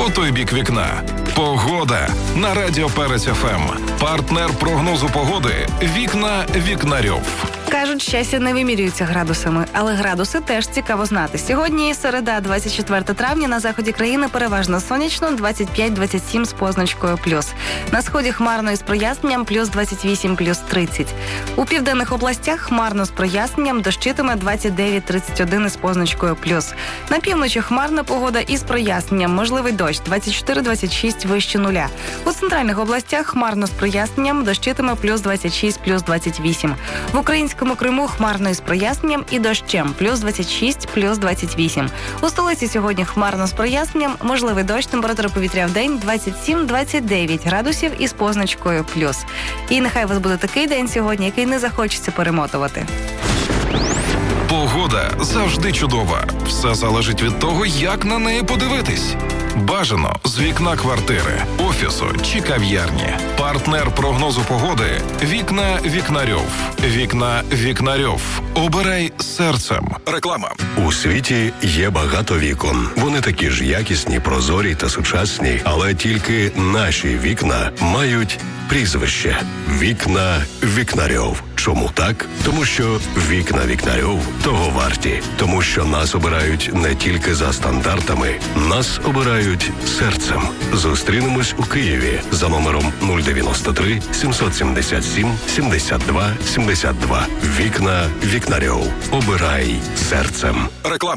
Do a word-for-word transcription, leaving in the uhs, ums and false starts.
по той бік вікна. Погода на Радіо Перець еф ем. Партнер прогнозу погоди «Вікна Вікнарьов». Кажуть, щастя не вимірюється градусами, але градуси теж цікаво знати. Сьогодні середа, двадцять четвертого травня, на заході країни переважно сонячно, двадцять п'ять двадцять сім з позначкою плюс. На сході хмарно із проясненням, плюс двадцять вісім, плюс тридцять. У південних областях хмарно з проясненням, дощитиме двадцять дев'ять тридцять один із позначкою плюс. На півночі хмарна погода із проясненням, можливий дощ, двадцять чотири двадцять шість вище нуля. У центральних областях хмарно з проясненням, дощитиме плюс двадцять шість, плюс двадцять вісім. В українському У Криму хмарно із проясненням і дощем, плюс двадцять шість, плюс двадцять вісім. У столиці сьогодні хмарно з проясненням, можливий дощ, температура повітря в день двадцять сім двадцять дев'ять градусів із позначкою плюс. І нехай у вас буде такий день сьогодні, який не захочеться перемотувати. Погода завжди чудова. Все залежить від того, як на неї подивитись. Бажано з вікна квартири, офісу чи кав'ярні. Партнер прогнозу погоди «Вікна Вікнарьов». «Вікна Вікнарьов». Обирай серцем. Реклама. У світі є багато вікон. Вони такі ж якісні, прозорі та сучасні, але тільки наші вікна мають прізвище «Вікна Вікнарьов». Чому так? Тому що вікна Вікнарьов того варті. Тому що нас обирають не тільки за стандартами, нас обирають серцем. Зустрінемось у Києві за номером нуль дев'яносто три сімсот сімдесят сім сімдесят два сімдесят два. Вікна Вікнарьов. Обирай серцем. Реклама.